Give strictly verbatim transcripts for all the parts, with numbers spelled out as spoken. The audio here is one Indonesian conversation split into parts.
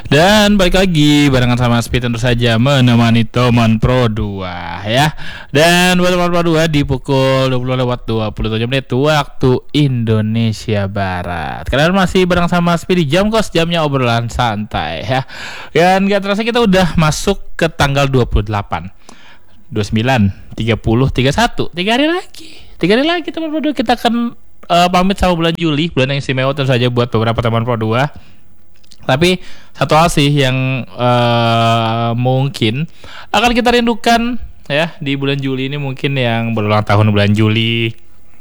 Dan balik lagi barengan sama Speed tentu saja menemani teman Pro dua ya. Dan buat teman Pro dua di pukul dua puluh lewat dua puluh tujuh menit waktu Indonesia Barat. Kalian masih bareng sama Speed di Jam Kos, jamnya obrolan santai ya. Dan gak terasa kita udah masuk ke tanggal dua puluh delapan, dua puluh sembilan, tiga puluh, tiga puluh satu. tiga hari lagi. tiga hari lagi teman Pro dua kita akan uh, pamit sama bulan Juli, bulan yang istimewa tentu saja buat beberapa teman Pro dua. Tapi satu hal sih yang uh, mungkin akan kita rindukan ya di bulan Juli ini, mungkin yang berulang tahun bulan Juli,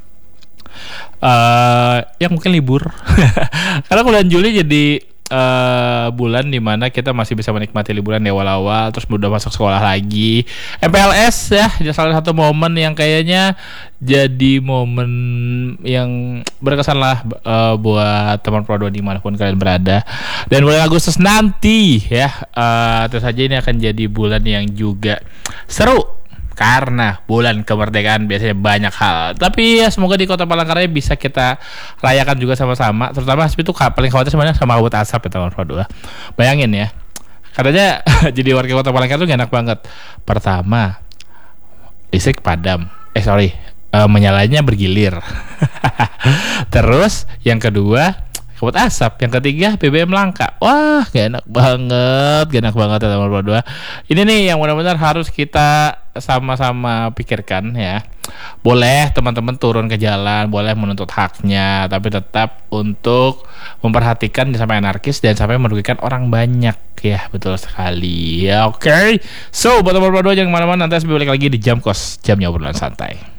uh, yang mungkin libur. Karena bulan Juli jadi uh, bulan dimana kita masih bisa menikmati liburan di awal-awal, terus udah masuk sekolah lagi. M P L S ya, salah satu momen yang kayaknya jadi momen yang berkesan lah uh, buat teman Pro dua dimanapun kalian berada. Dan bulan Agustus nanti ya, uh, tentu saja ini akan jadi bulan yang juga seru karena bulan kemerdekaan biasanya banyak hal. Tapi ya semoga di Kota Palangkaraya bisa kita rayakan juga sama-sama. Terutama itu paling khawatir sebenarnya sama kabut asap ya teman Pro dua. Bayangin ya, katanya jadi warga Kota Palangkaraya itu gak enak banget. Pertama, listrik padam. Eh sorry, uh, menyalanya bergilir. Terus yang kedua, kabut asap. Yang ketiga, B B M langka. Wah, gak enak banget, gak enak banget ya teman Pro dua. Ini nih yang benar-benar harus kita sama-sama pikirkan ya. Boleh teman-teman turun ke jalan, boleh menuntut haknya, tapi tetap untuk memperhatikan jangan sampai anarkis dan sampai merugikan orang banyak ya. Betul sekali ya. Oke, okay. So buat teman Pro dua jangan kemana-mana, nanti balik lagi di Jam Kos, jamnya obrolan santai.